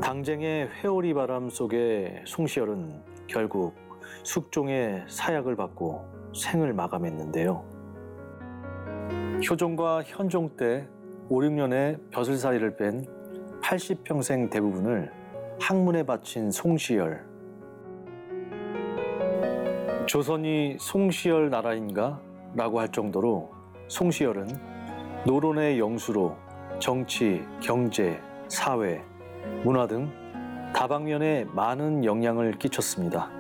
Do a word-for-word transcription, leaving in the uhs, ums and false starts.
당쟁의 회오리 바람 속에 송시열은 결국 숙종의 사약을 받고 생을 마감했는데요. 효종과 현종 때 오, 육 년의 벼슬살이를 뺀 팔십 평생 대부분을 학문에 바친 송시열. 조선이 송시열 나라인가? 라고 할 정도로 송시열은 노론의 영수로 정치, 경제, 사회, 문화 등 다방면에 많은 영향을 끼쳤습니다.